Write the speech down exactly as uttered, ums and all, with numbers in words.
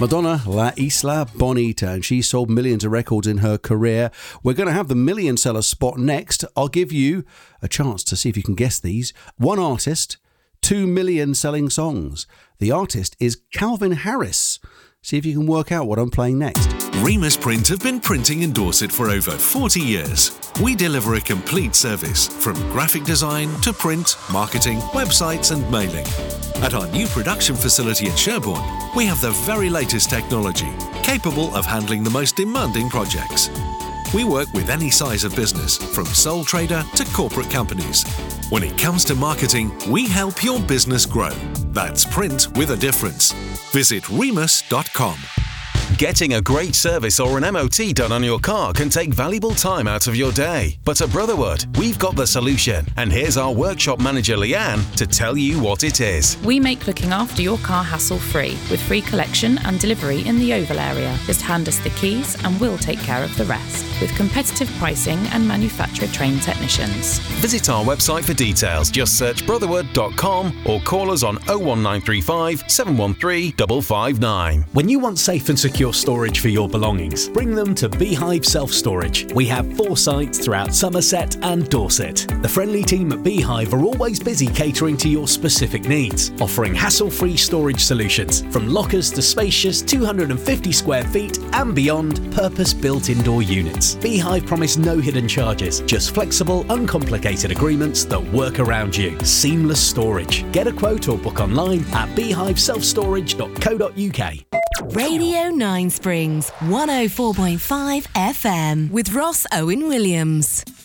Madonna, La Isla Bonita, and she sold millions of records in her career. We're going to have the million seller spot next. I'll give you a chance to see if you can guess these. One artist, two million selling songs. The artist is Calvin Harris. See if you can work out what I'm playing next. Remus Print have been printing in Dorset for over forty years. We deliver a complete service from graphic design to print, marketing, websites and mailing. At our new production facility in Sherborne, we have the very latest technology, capable of handling the most demanding projects. We work with any size of business, from sole trader to corporate companies. When it comes to marketing, we help your business grow. That's print with a difference. Visit remus dot com. Getting a great service or an M O T done on your car can take valuable time out of your day. But at Brotherwood, we've got the solution. And here's our workshop manager, Leanne, to tell you what it is. We make looking after your car hassle-free, with free collection and delivery in the Oval area. Just hand us the keys and we'll take care of the rest, with competitive pricing and manufacturer-trained technicians. Visit our website for details. Just search brotherwood dot com or call us on oh one nine three five, seven one three, five five nine. When you want safe and secure storage for your belongings, bring them to Beehive Self-Storage. We have four sites throughout Somerset and Dorset. The friendly team at Beehive are always busy catering to your specific needs, offering hassle-free storage solutions from lockers to spacious two hundred fifty square feet and beyond purpose-built indoor units. Beehive promise no hidden charges, just flexible, uncomplicated agreements that work around you. Seamless storage. Get a quote or book online at beehive self storage dot co dot uk. Radio Nine Springs, one oh four point five F M with Ross Owen Williams.